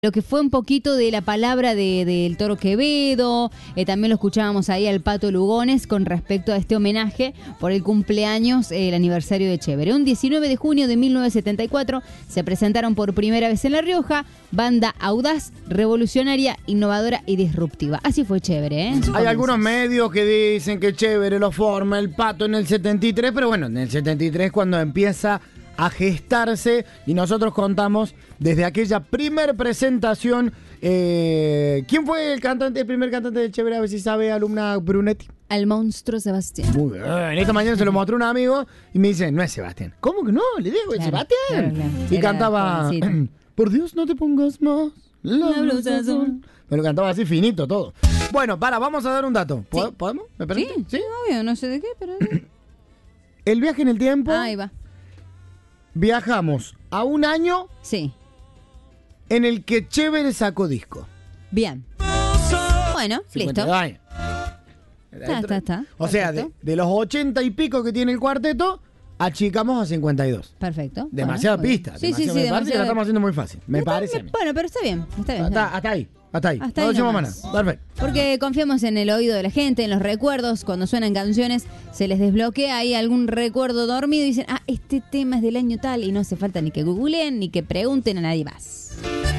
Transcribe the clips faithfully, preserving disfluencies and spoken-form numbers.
Lo que fue un poquito de la palabra de, del Toro Quevedo, eh, también lo escuchábamos ahí al Pato Lugones con respecto a este homenaje por el cumpleaños, eh, el aniversario de Chévere. Un diecinueve de junio de mil novecientos setenta y cuatro se presentaron por primera vez en La Rioja, banda audaz, revolucionaria, innovadora y disruptiva. Así fue Chévere, ¿eh? Hay algunos medios que dicen que Chévere lo forma el Pato en el setenta y tres, pero bueno, en el setenta y tres cuando empieza a gestarse y nosotros contamos desde aquella primer presentación. Eh, ¿Quién fue el cantante, el primer cantante de Chévere? A ver si sabe, alumna Brunetti. Al monstruo Sebastián. Muy bien. Esta mañana se lo mostró un amigo y me dice, no es Sebastián. ¿Cómo que no? Le digo, es Claro, Sebastián. claro, claro. Y Era cantaba, jovencito. por Dios no te pongas más la, La blusa azul. Me lo cantaba así finito todo. Bueno, para, vamos a dar un dato. ¿Pod- Sí. ¿Podemos? ¿Me Sí, permite? sí, obvio, no sé de qué, pero... El viaje en el tiempo. Ah, ahí va. Viajamos a un año Sí, en el que Chévere sacó disco. bien. Bueno, cincuenta listo. años. Está, está, está. O sea, de, Perfecto. de los ochenta y pico que tiene el cuarteto, achicamos a cincuenta y dos. Perfecto. Demasiada Bueno, muy pista. bien. Sí, sí, demasiado- sí, me parece que la demasiado. estamos haciendo muy fácil. Me Está- parece a mí. Bueno, pero está bien, está bien. está bien. Hasta, hasta ahí, hasta ahí. Hasta Nos ahí decimos nomás. mañana. Perfecto. Porque confiamos en el oído de la gente, en los recuerdos. Cuando suenan canciones, se les desbloquea ahí algún recuerdo dormido y dicen, ah, este tema es del año tal, y no hace falta ni que googleen ni que pregunten a nadie más.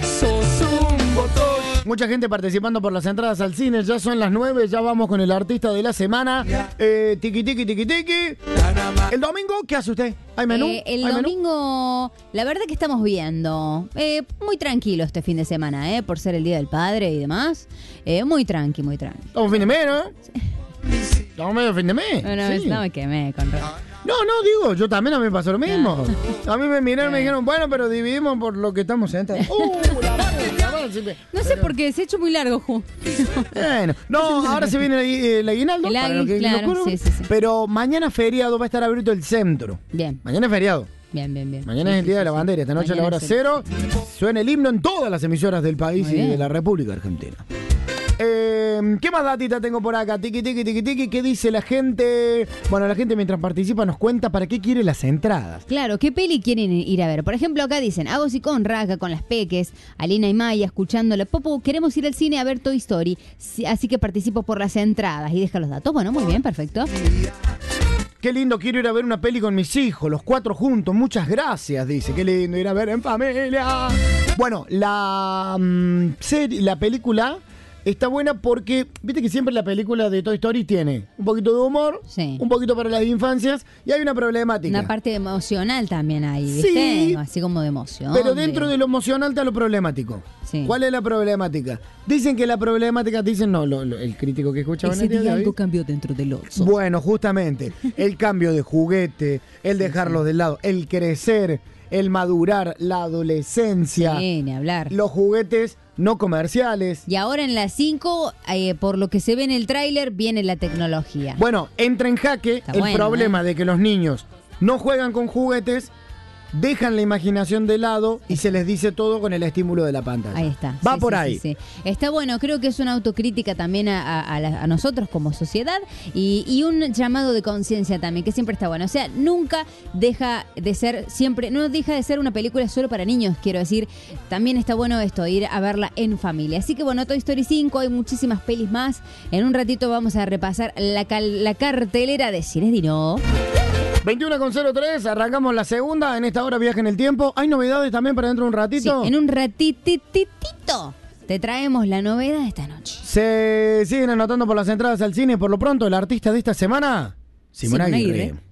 Mucha gente participando por las entradas al cine. Ya son las nueve, ya vamos con el artista de la semana. Eh, tiki, tiki, tiki, tiki. El domingo, ¿qué hace usted? ¿Hay menú? Eh, el ¿Hay menú? domingo, la verdad que estamos viendo, eh, muy tranquilo este fin de semana, eh, por ser el Día del Padre y demás. Eh, muy tranqui, muy tranqui. Estamos fin de mes, ¿no? Estamos medio fin de mes. Bueno, sí. no me quemé con razón. No, no, digo, yo también a mí me pasó lo mismo. A mí me miraron y me Ah. dijeron, bueno, pero dividimos por lo que estamos sentados. ¡Uh, la madre, la madre! Sí, No sé pero- por qué, se ha hecho muy largo, Ju. Bueno, no, ahora se viene el, el aguinaldo. El para agui, lo que- claro, lo juro. sí, sí, sí. Pero mañana feriado va a estar abierto el centro. Bien, Mañana es feriado. bien, bien, bien. Mañana Sí, es el sí, día de sí, la sí. bandera. Esta noche a la Mañana hora es el- cero suena el himno en todas las emisoras del país Muy y de bien. la República Argentina. Eh, ¿Qué más datita tengo por acá? Tiki, tiki, tiki, tiki. ¿Qué dice la gente? Bueno, la gente mientras participa nos cuenta para qué quiere las entradas. Claro, ¿qué peli quieren ir a ver? Por ejemplo, acá dicen, Agos y Conra, acá con las peques, Alina y Maya escuchándole, Popo, queremos ir al cine a ver Toy Story, sí, así que participo por las entradas y deja los datos. Bueno, muy bien, perfecto. Qué lindo, quiero ir a ver una peli con mis hijos, los cuatro juntos. Muchas gracias, dice. Qué lindo ir a ver en familia. Bueno, la mm, serie, la película está buena porque, viste que siempre la película de Toy Story tiene un poquito de humor, Sí. un poquito para las infancias y hay una problemática. Una parte emocional también ahí, ¿viste? Sí. Así como de emoción. Pero dentro de lo emocional está lo problemático. Sí. ¿Cuál es la problemática? Dicen que la problemática, dicen, no, lo- lo- el crítico que escuchaba en Ese el día de día hoy. algo cambió dentro del oso. Bueno, justamente, el cambio de juguete, el dejarlos de lado, el crecer, el madurar, la adolescencia, Sí, ni hablar. los juguetes no comerciales. Y ahora en las cinco, eh, por lo que se ve en el tráiler, viene la tecnología. Bueno, entra en jaque Está el bueno, problema ¿eh? de que los niños no juegan con juguetes, dejan la imaginación de lado y se les dice todo con el estímulo de la pantalla. Ahí está. Va Sí, por sí, ahí. sí, sí. Está bueno, creo que es una autocrítica también a, a- a la- a nosotros como sociedad y, y un llamado de conciencia también, que siempre está bueno. O sea, nunca deja de ser, siempre, no deja de ser una película solo para niños, quiero decir. También está bueno esto, ir a verla en familia. Así que bueno, Toy Story cinco, hay muchísimas pelis más. En un ratito vamos a repasar la, cal- la cartelera de Cines Dino. veintiuno con cero tres, arrancamos la segunda. En esta hora viaje en el tiempo. ¿Hay novedades también para dentro de un Sí, ratito? en un ratititito te traemos la novedad de esta noche. Se siguen anotando por las entradas al cine. Por lo pronto, el artista de esta semana, Simón Simón Aguirre. Aguirre.